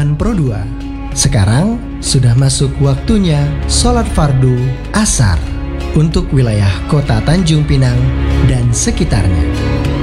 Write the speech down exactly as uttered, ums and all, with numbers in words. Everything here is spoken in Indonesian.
Bulan Pro dua. Sekarang sudah masuk waktunya sholat fardu asar untuk wilayah kota Tanjung Pinang dan sekitarnya.